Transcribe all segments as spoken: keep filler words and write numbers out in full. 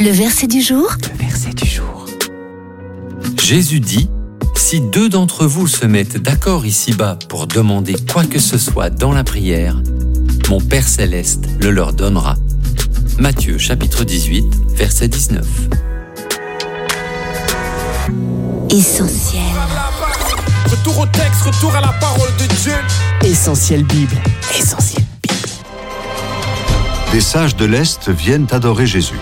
Le verset du jour. Le verset du jour. Jésus dit, « Si deux d'entre vous se mettent d'accord ici-bas pour demander quoi que ce soit dans la prière, mon Père Céleste le leur donnera. » Matthieu chapitre dix-huit, verset dix-neuf. Essentiel. Retour au texte, retour à la parole de Dieu. Essentiel Bible. Essentiel Bible. Des sages de l'Est viennent adorer Jésus.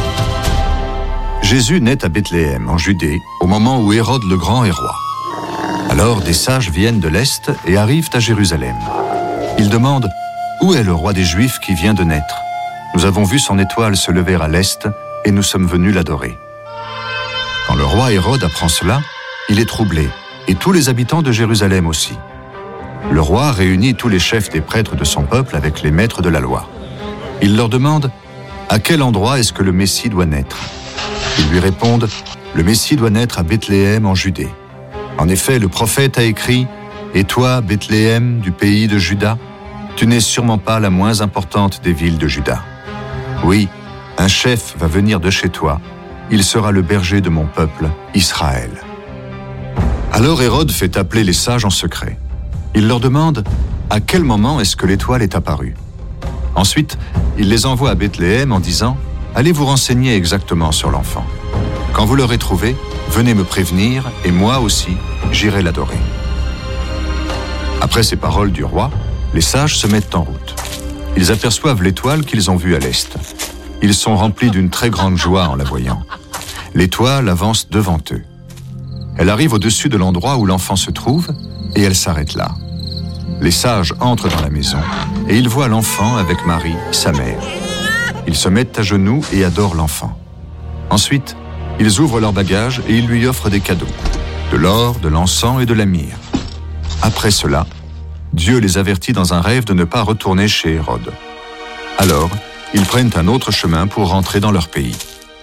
Jésus naît à Bethléem, en Judée, au moment où Hérode le Grand est roi. Alors des sages viennent de l'Est et arrivent à Jérusalem. Ils demandent « Où est le roi des Juifs qui vient de naître ? Nous avons vu son étoile se lever à l'Est et nous sommes venus l'adorer. » Quand le roi Hérode apprend cela, il est troublé, et tous les habitants de Jérusalem aussi. Le roi réunit tous les chefs des prêtres de son peuple avec les maîtres de la loi. Il leur demande « À quel endroit est-ce que le Messie doit naître ?» Ils lui répondent « Le Messie doit naître à Bethléem en Judée. En effet, le prophète a écrit « Et toi, Bethléem, du pays de Juda, tu n'es sûrement pas la moins importante des villes de Juda. Oui, un chef va venir de chez toi. Il sera le berger de mon peuple, Israël. » Alors Hérode fait appeler les sages en secret. Il leur demande « À quel moment est-ce que l'étoile est apparue ?» Ensuite, il les envoie à Bethléem en disant « Allez vous renseigner exactement sur l'enfant. Quand vous l'aurez trouvé, venez me prévenir et moi aussi, j'irai l'adorer. » Après ces paroles du roi, les sages se mettent en route. Ils aperçoivent l'étoile qu'ils ont vue à l'est. Ils sont remplis d'une très grande joie en la voyant. L'étoile avance devant eux. Elle arrive au-dessus de l'endroit où l'enfant se trouve et elle s'arrête là. Les sages entrent dans la maison et ils voient l'enfant avec Marie, sa mère. Ils se mettent à genoux et adorent l'enfant. Ensuite, ils ouvrent leurs bagages et ils lui offrent des cadeaux, de l'or, de l'encens et de la myrrhe. Après cela, Dieu les avertit dans un rêve de ne pas retourner chez Hérode. Alors, ils prennent un autre chemin pour rentrer dans leur pays.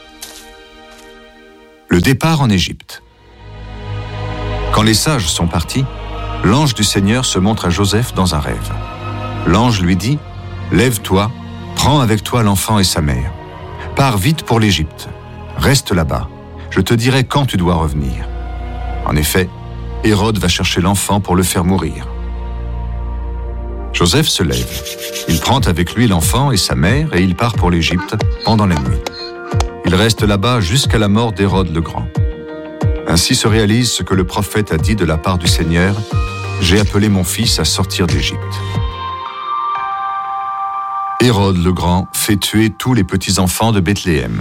Le départ en Égypte. Quand les sages sont partis, l'ange du Seigneur se montre à Joseph dans un rêve. L'ange lui dit « Lève-toi, prends avec toi l'enfant et sa mère. Pars vite pour l'Égypte. Reste là-bas. Je te dirai quand tu dois revenir. » En effet, Hérode va chercher l'enfant pour le faire mourir. Joseph se lève. Il prend avec lui l'enfant et sa mère et il part pour l'Égypte pendant la nuit. Il reste là-bas jusqu'à la mort d'Hérode le Grand. Ainsi se réalise ce que le prophète a dit de la part du Seigneur « J'ai appelé mon fils à sortir d'Égypte. » Hérode le Grand fait tuer tous les petits-enfants de Bethléem.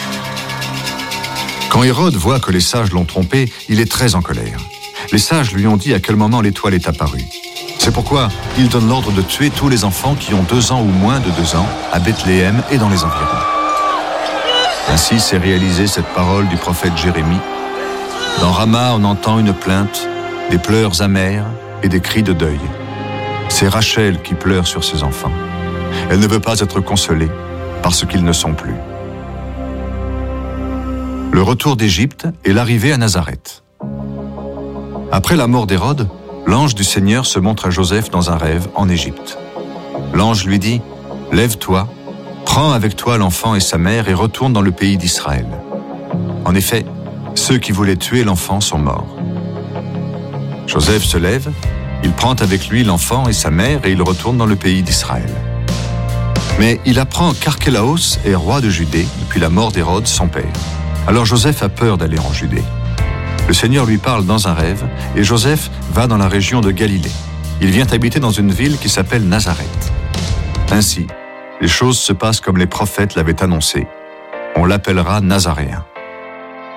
Quand Hérode voit que les sages l'ont trompé, il est très en colère. Les sages lui ont dit à quel moment l'étoile est apparue. C'est pourquoi il donne l'ordre de tuer tous les enfants qui ont deux ans ou moins de deux ans à Bethléem et dans les environs. Ainsi s'est réalisée cette parole du prophète Jérémie. Dans Rama, on entend une plainte, des pleurs amers et des cris de deuil. C'est Rachel qui pleure sur ses enfants. Elle ne veut pas être consolée parce qu'ils ne sont plus. Le retour d'Égypte et l'arrivée à Nazareth. Après la mort d'Hérode, l'ange du Seigneur se montre à Joseph dans un rêve en Égypte. L'ange lui dit « Lève-toi, prends avec toi l'enfant et sa mère et retourne dans le pays d'Israël. » En effet, ceux qui voulaient tuer l'enfant sont morts. Joseph se lève, il prend avec lui l'enfant et sa mère et il retourne dans le pays d'Israël. Mais il apprend qu'Archélaos est roi de Judée depuis la mort d'Hérode, son père. Alors Joseph a peur d'aller en Judée. Le Seigneur lui parle dans un rêve et Joseph va dans la région de Galilée. Il vient habiter dans une ville qui s'appelle Nazareth. Ainsi, les choses se passent comme les prophètes l'avaient annoncé. On l'appellera Nazaréen.